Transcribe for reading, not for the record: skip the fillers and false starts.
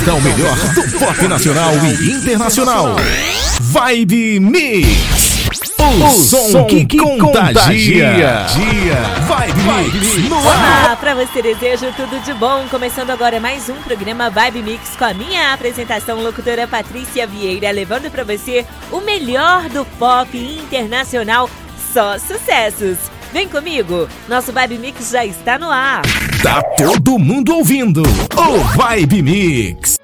apresenta o melhor do pop nacional e internacional. Vibe Mix. O som que contagia. Vibe Mix no ar. Olá, pra você desejo tudo de bom. Começando agora mais um programa Vibe Mix com a minha apresentação, locutora Patrícia Vieira, levando pra você o melhor do pop internacional. Só sucessos. Vem comigo, nosso Vibe Mix já está no ar. Tá todo mundo ouvindo o Vibe Mix.